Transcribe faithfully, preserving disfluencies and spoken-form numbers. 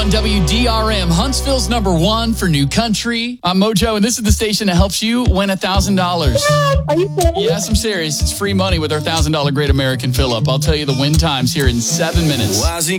On W D R M, Huntsville's number one for new country. I'm Mojo, and this is the station that helps you win one thousand dollars. Are you serious? Yes, I'm serious. It's free money with our one thousand dollars Great American Fill-Up. I'll tell you the win times here in seven minutes.